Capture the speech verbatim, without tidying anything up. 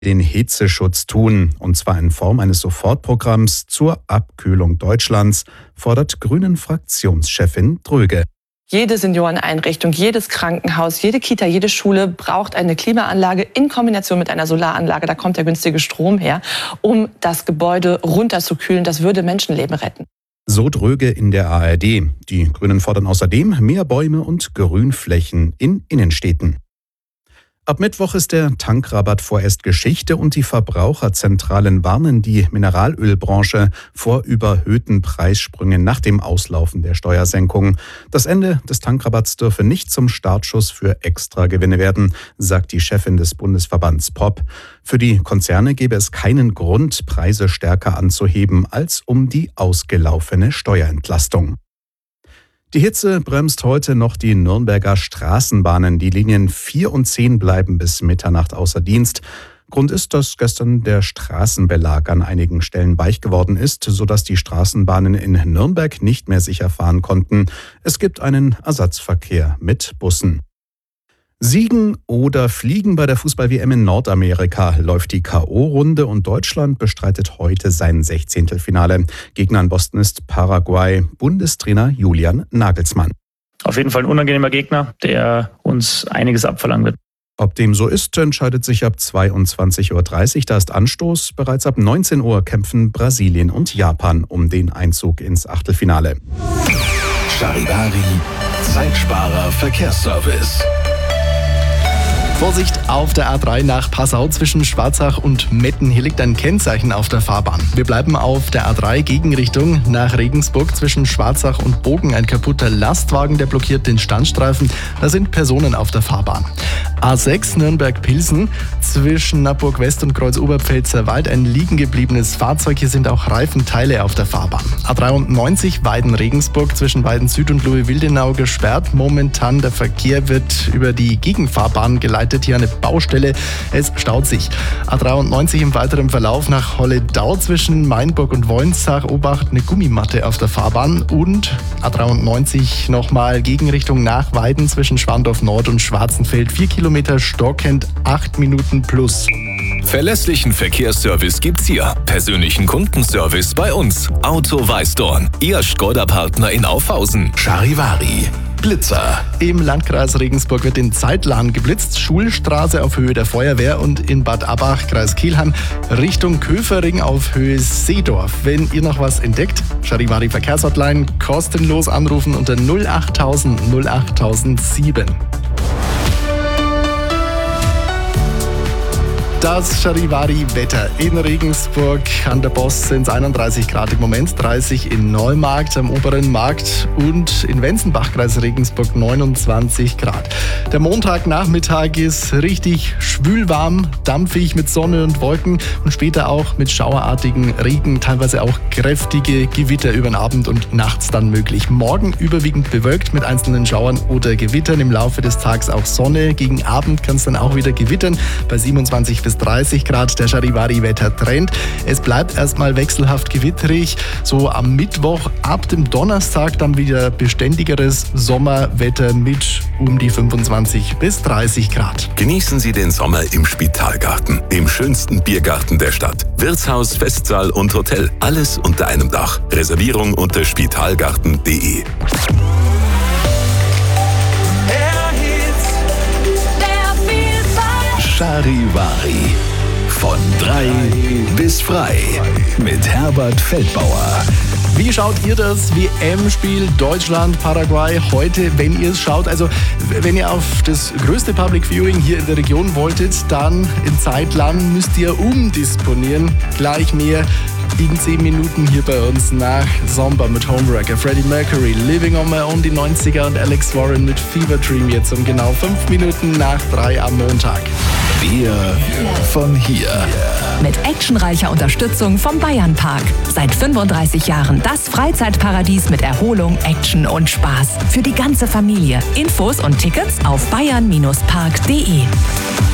den Hitzeschutz tun, und zwar in Form eines Sofortprogramms zur Abkühlung Deutschlands, fordert Grünen-Fraktionschefin Dröge. Jede Senioreneinrichtung, jedes Krankenhaus, jede Kita, jede Schule braucht eine Klimaanlage in Kombination mit einer Solaranlage. Da kommt der günstige Strom her, um das Gebäude runterzukühlen. Das würde Menschenleben retten. So Dröge in der A R D. Die Grünen fordern außerdem mehr Bäume und Grünflächen in Innenstädten. Ab Mittwoch ist der Tankrabatt vorerst Geschichte und die Verbraucherzentralen warnen die Mineralölbranche vor überhöhten Preissprüngen nach dem Auslaufen der Steuersenkung. Das Ende des Tankrabatts dürfe nicht zum Startschuss für Extragewinne werden, sagt die Chefin des Bundesverbands P O P. Für die Konzerne gäbe es keinen Grund, Preise stärker anzuheben, als um die ausgelaufene Steuerentlastung. Die Hitze bremst heute noch die Nürnberger Straßenbahnen. Die Linien vier und zehn bleiben bis Mitternacht außer Dienst. Grund ist, dass gestern der Straßenbelag an einigen Stellen weich geworden ist, sodass die Straßenbahnen in Nürnberg nicht mehr sicher fahren konnten. Es gibt einen Ersatzverkehr mit Bussen. Siegen oder fliegen bei der Fußball-W M in Nordamerika, läuft die K O-Runde und Deutschland bestreitet heute sein Sechzehntelfinale. Gegner in Boston ist Paraguay, Bundestrainer Julian Nagelsmann. Auf jeden Fall ein unangenehmer Gegner, der uns einiges abverlangen wird. Ob dem so ist, entscheidet sich ab zweiundzwanzig Uhr dreißig. Da ist Anstoß. Bereits ab neunzehn Uhr kämpfen Brasilien und Japan um den Einzug ins Achtelfinale. Charivari, Zeitsparer Verkehrsservice. Vorsicht auf der A drei nach Passau zwischen Schwarzach und Metten. Hier liegt ein Kennzeichen auf der Fahrbahn. Wir bleiben auf der A drei Gegenrichtung nach Regensburg zwischen Schwarzach und Bogen. Ein kaputter Lastwagen, der blockiert den Standstreifen. Da sind Personen auf der Fahrbahn. A sechs Nürnberg-Pilsen zwischen Naburg West und Kreuz-Oberpfälzer Wald. Ein liegen gebliebenes Fahrzeug. Hier sind auch Reifenteile auf der Fahrbahn. A dreiundneunzig Weiden-Regensburg zwischen Weiden Süd und Louis-Wildenau gesperrt. Momentan der Verkehr wird über die Gegenfahrbahn geleitet. Hier eine Baustelle, es staut sich. A dreiundneunzig im weiteren Verlauf nach Holledau zwischen Mainburg und Wolnsach. Obacht, eine Gummimatte auf der Fahrbahn. Und A dreiundneunzig nochmal Gegenrichtung nach Weiden zwischen Schwandorf Nord und Schwarzenfeld. Vier Kilometer stockend, acht Minuten plus. Verlässlichen Verkehrsservice gibt's hier. Persönlichen Kundenservice bei uns. Auto Weißdorn, Ihr Skoda-Partner in Aufhausen. Charivari, Blitzer. Im Landkreis Regensburg wird in Zeitlahn geblitzt. Schulstraße auf Höhe der Feuerwehr und in Bad Abbach, Kreis Kelheim, Richtung Köfering auf Höhe Seedorf. Wenn ihr noch was entdeckt, Charivari Verkehrshotline, kostenlos anrufen unter null achttausend null achttausendsieben. Das Charivari-Wetter in Regensburg. An der Boss sind es einunddreißig Grad im Moment, dreißig in Neumarkt am oberen Markt und in Wenzenbach, Kreis Regensburg, neunundzwanzig Grad. Der Montagnachmittag ist richtig schwülwarm, dampfig mit Sonne und Wolken und später auch mit schauerartigen Regen, teilweise auch kräftige Gewitter über den Abend und nachts dann möglich. Morgen überwiegend bewölkt mit einzelnen Schauern oder Gewittern, im Laufe des Tages auch Sonne. Gegen Abend kann es dann auch wieder gewittern bei siebenundzwanzig bis dreißig Grad. Der Charivari-Wetter-Trend. Es bleibt erstmal wechselhaft gewitterig. So am Mittwoch, ab dem Donnerstag dann wieder beständigeres Sommerwetter mit um die fünfundzwanzig bis dreißig Grad. Genießen Sie den Sommer im Spitalgarten, dem schönsten Biergarten der Stadt. Wirtshaus, Festsaal und Hotel. Alles unter einem Dach. Reservierung unter spitalgarten punkt de. Charivari. Von drei bis frei. Mit Herbert Feldbauer. Wie schaut ihr das W M-Spiel Deutschland-Paraguay heute, wenn ihr es schaut? Also, wenn ihr auf das größte Public Viewing hier in der Region wolltet, dann in Zeitlang müsst ihr umdisponieren. Gleich mehr in zehn Minuten hier bei uns nach Zomba mit Homewrecker, Freddie Mercury, Living on My Own, die neunziger und Alex Warren mit Fever Dream jetzt um genau fünf Minuten nach drei am Montag. Wir von hier. Mit actionreicher Unterstützung vom Bayernpark. Seit fünfunddreißig Jahren das Freizeitparadies mit Erholung, Action und Spaß. Für die ganze Familie. Infos und Tickets auf bayern Bindestrich park punkt de.